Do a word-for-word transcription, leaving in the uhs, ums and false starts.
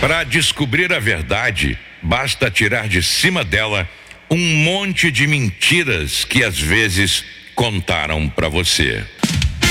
Para descobrir a verdade, basta tirar de cima dela um monte de mentiras que às vezes contaram para você.